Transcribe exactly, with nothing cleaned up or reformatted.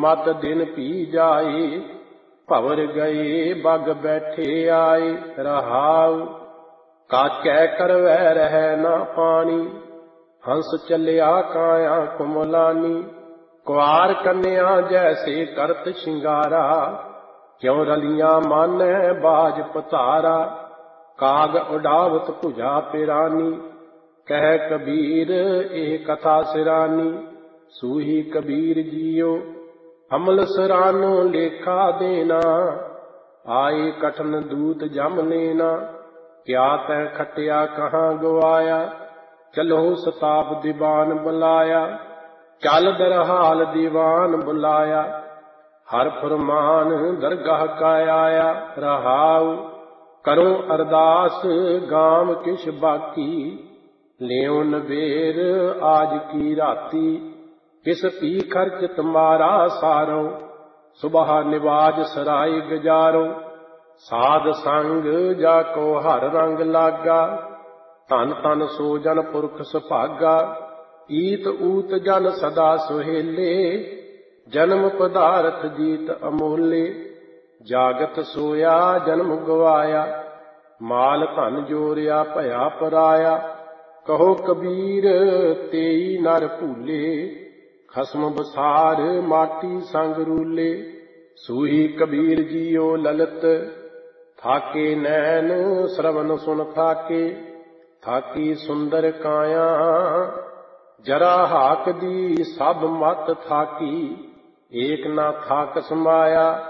मत दिन पी जाए, भंवर गए बग बैठे आए। रहाउ काकै करवै रह ना पानी, हंस चलिया काया कुमलानी। कुआर कन्या जैसे करत शिंगारा, क्यों रलिया मानै बाज पतारा। काग उड़ावत भुजा पिरानी, कह कबीर ए कथा सिरानी। सूही कबीर जियो अमल सरानो लेखा देना, आए कठन दूत जम लेना। क्या तै खटिया कहाँ गवाया, चलो सताप दीवान बुलाया। चल दरहाल दीवान बुलाया, हर फरमान दरगाह का आया। रहाउ करो अरदास गाम किश बाकी, लेओ नबेर आज की राती। किस पी खर्च तुम्हारा सारो, सुबह निवाज सराय गुजारो। साध संग जाको हर रंग लागा, धन धन सो जन पुरख सुभागा। ईत ऊत जन सदा सुहेले, जन्म पदारथ जीत अमोले। जागत सोया जन्म गवाया, माल धन जोरिया भया पराया। कहो कबीर तेई नर भूले, खसम बसार माटी संग रूले। सूही कबीर जियो ललित, थाके नैन श्रवण सुन थाके। थाकी सुंदर काया, जरा हाक दी सब मत थाकी। एक ना थाक समाया,